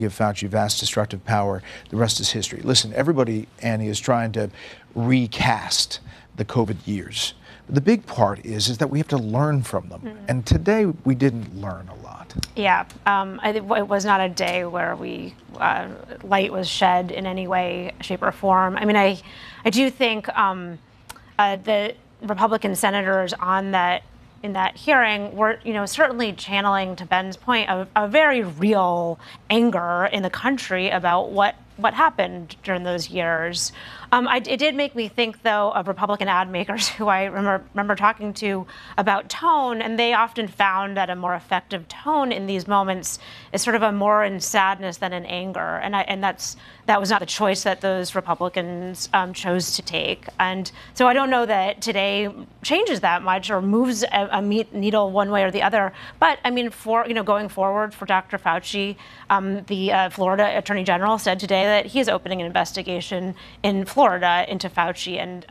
give Fauci vast destructive power. The rest is history. Listen, everybody, Annie, is trying to recast the COVID years. The big part is that we have to learn from them. Mm-hmm. And today we didn't learn a lot. Yeah, it was not a day where light was shed in any way, shape, or form. I mean, I do think the Republican senators in that hearing were, certainly channeling, to Ben's point, a very real anger in the country about what happened during those years. It did make me think, though, of Republican ad makers who I remember talking to about tone, and they often found that a more effective tone in these moments is sort of a more in sadness than in anger, and that was not the choice that those Republicans chose to take. And so I don't know that today changes that much or moves a needle one way or the other. But I mean, going forward for Dr. Fauci, the Florida Attorney General said today that he is opening an investigation in Florida into Fauci, and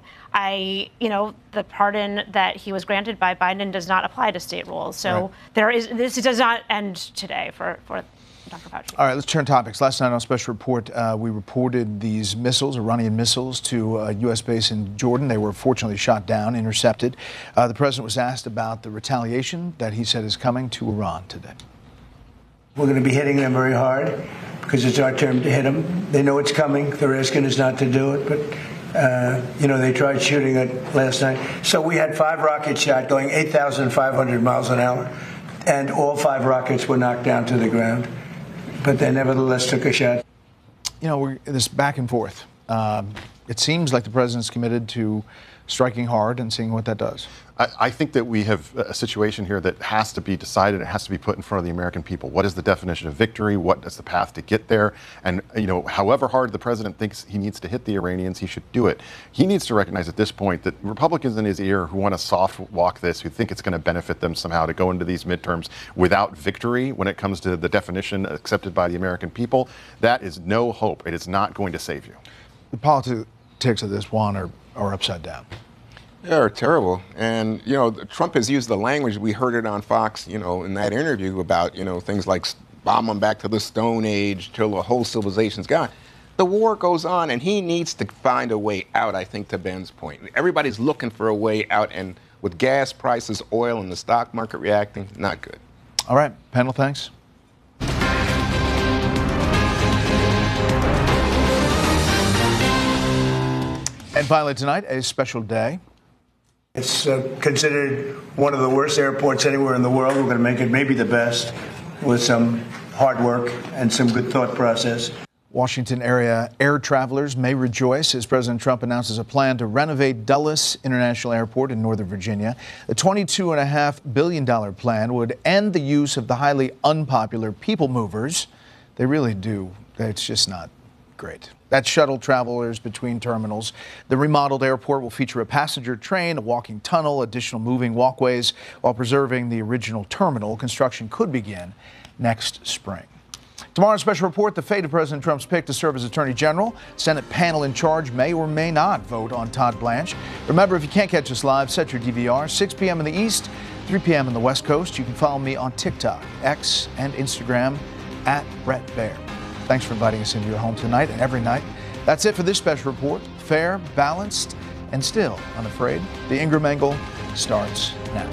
the pardon that he was granted by Biden does not apply to state rules. So right. This does not end today for Dr. Fauci. All right, let's turn topics. Last night on Special Report, we reported these missiles, Iranian missiles, to a U.S. base in Jordan. They were fortunately shot down, intercepted. The president was asked about the retaliation that he said is coming to Iran today. We're going to be hitting them very hard because it's our turn to hit them. They know it's coming. They're asking us not to do it, but they tried shooting it last night. So we had 5 rockets shot going 8,500 miles an hour, and all 5 rockets were knocked down to the ground. But they nevertheless took a shot. We're this back and forth. It seems like the president's committed to striking hard and seeing what that does. I think that we have a situation here that has to be decided. It has to be put in front of the American people. What is the definition of victory? What is the path to get there? And, however hard the president thinks he needs to hit the Iranians, he should do it. He needs to recognize at this point that Republicans in his ear who want to soft walk this, who think it's going to benefit them somehow to go into these midterms without victory when it comes to the definition accepted by the American people, that is no hope. It is not going to save you. The politics of this one are upside down. They're terrible. And, Trump has used the language, we heard it on Fox, in that interview about, things like bomb them back to the Stone Age till the whole civilization's gone. The war goes on, and he needs to find a way out, I think, to Ben's point. Everybody's looking for a way out, and with gas prices, oil, and the stock market reacting, not good. All right, panel, thanks. And finally tonight, a special day. It's considered one of the worst airports anywhere in the world. We're going to make it maybe the best with some hard work and some good thought process. Washington area air travelers may rejoice as President Trump announces a plan to renovate Dulles International Airport in Northern Virginia. The $22.5 billion plan would end the use of the highly unpopular people movers. They really do. It's just not great. That's shuttle travelers between terminals. The remodeled airport will feature a passenger train, a walking tunnel, additional moving walkways, while preserving the original terminal. Construction could begin next spring. Tomorrow's Special Report, the fate of President Trump's pick to serve as Attorney General. Senate panel in charge may or may not vote on Todd Blanche. Remember, if you can't catch us live, set your DVR, 6 p.m. in the East, 3 p.m. in the West Coast. You can follow me on TikTok, X, and Instagram at Bret Baier. Thanks for inviting us into your home tonight and every night. That's it for this Special Report. Fair, balanced, and still unafraid. The Ingraham Angle starts now.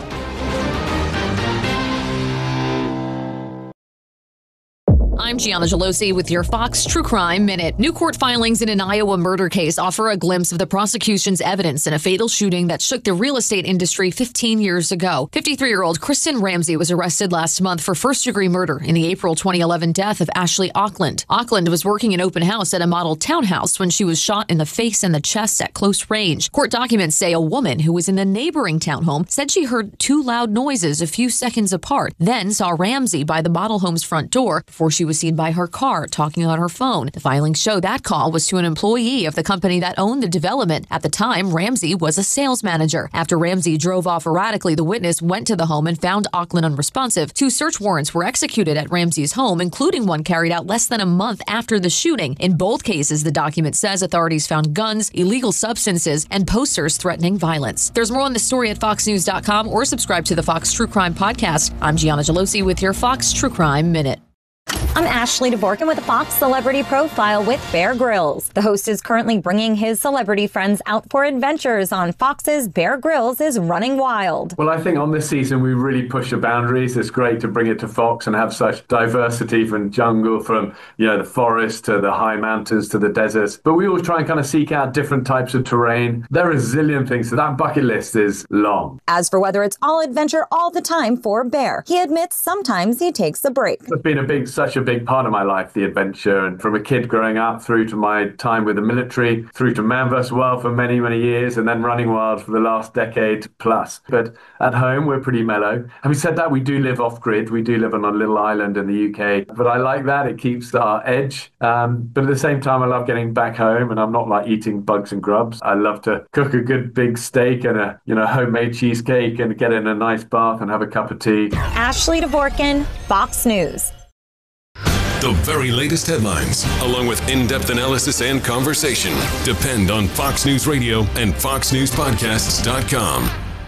I'm Gianna Gelosi with your Fox True Crime Minute. New court filings in an Iowa murder case offer a glimpse of the prosecution's evidence in a fatal shooting that shook the real estate industry 15 years ago. 53-year-old Kristen Ramsey was arrested last month for first-degree murder in the April 2011 death of Ashley Auckland. Auckland was working an open house at a model townhouse when she was shot in the face and the chest at close range. Court documents say a woman who was in the neighboring townhome said she heard 2 loud noises a few seconds apart, then saw Ramsey by the model home's front door before she was seen by her car talking on her phone. The filings show that call was to an employee of the company that owned the development. At the time, Ramsey was a sales manager. After Ramsey drove off erratically, the witness went to the home and found Auckland unresponsive. 2 search warrants were executed at Ramsey's home, including one carried out less than a month after the shooting. In both cases, the document says authorities found guns, illegal substances, and posters threatening violence. There's more on this story at foxnews.com or subscribe to the Fox True Crime podcast. I'm Gianna Gelosi with your Fox True Crime Minute. I'm Ashley Dvorkin with a Fox Celebrity Profile with Bear Grylls. The host is currently bringing his celebrity friends out for adventures on Fox's Bear Grylls is Running Wild. Well, I think on this season we really push the boundaries. It's great to bring it to Fox and have such diversity from jungle, from the forest to the high mountains to the deserts. But we always try and kind of seek out different types of terrain. There are a zillion things, so that bucket list is long. As for whether it's all adventure all the time for Bear, he admits sometimes he takes a break. It's been such a big part of my life, the adventure, and from a kid growing up through to my time with the military, through to Man vs. Wild for many, many years, and then Running Wild for the last decade plus. But at home, we're pretty mellow. Having said that, we do live off-grid. We do live on a little island in the UK. But I like that. It keeps our edge. But at the same time, I love getting back home, and I'm not like eating bugs and grubs. I love to cook a good big steak and a homemade cheesecake and get in a nice bath and have a cup of tea. Ashley Dvorkin, Fox News. The very latest headlines, along with in-depth analysis and conversation, depend on Fox News Radio and FoxNewsPodcasts.com.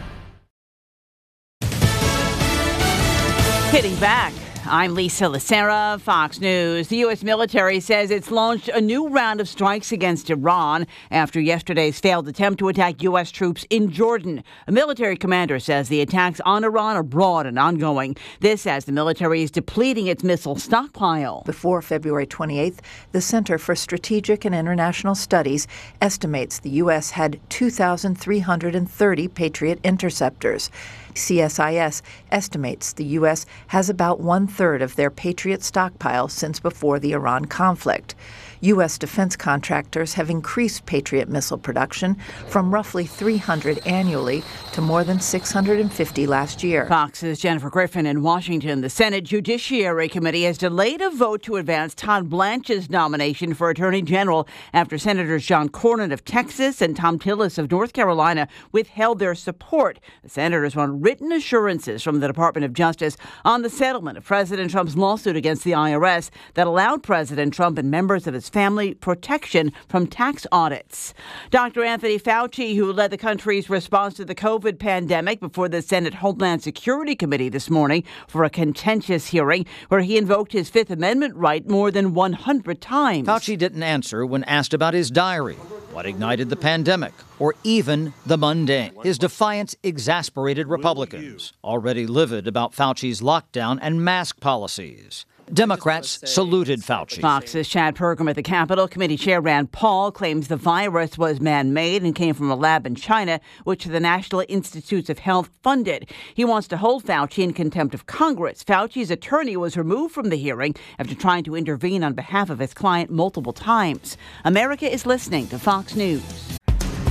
Hitting back. I'm Lisa Lacera, Fox News. The U.S. military says it's launched a new round of strikes against Iran after yesterday's failed attempt to attack U.S. troops in Jordan. A military commander says the attacks on Iran are broad and ongoing. This as the military is depleting its missile stockpile. Before February 28th, the Center for Strategic and International Studies estimates the U.S. had 2,330 Patriot interceptors. CSIS estimates the U.S. has about one-third of their Patriot stockpile since before the Iran conflict. U.S. defense contractors have increased Patriot missile production from roughly 300 annually to more than 650 last year. Fox's Jennifer Griffin in Washington. The Senate Judiciary Committee has delayed a vote to advance Todd Blanche's nomination for Attorney General after Senators John Cornyn of Texas and Thom Tillis of North Carolina withheld their support. The senators want written assurances from the Department of Justice on the settlement of President Trump's lawsuit against the IRS that allowed President Trump and members of his family protection from tax audits. Dr. Anthony Fauci, who led the country's response to the COVID pandemic before the Senate Homeland Security Committee this morning for a contentious hearing where he invoked his Fifth Amendment right more than 100 times. Fauci didn't answer when asked about his diary, what ignited the pandemic, or even the mundane. His defiance exasperated Republicans, already livid about Fauci's lockdown and mask policies. Democrats saluted Fauci. Fox's Chad Pergram at the Capitol. Committee Chair Rand Paul claims the virus was man-made and came from a lab in China, which the National Institutes of Health funded. He wants to hold Fauci in contempt of Congress. Fauci's attorney was removed from the hearing after trying to intervene on behalf of his client multiple times. America is listening to Fox News.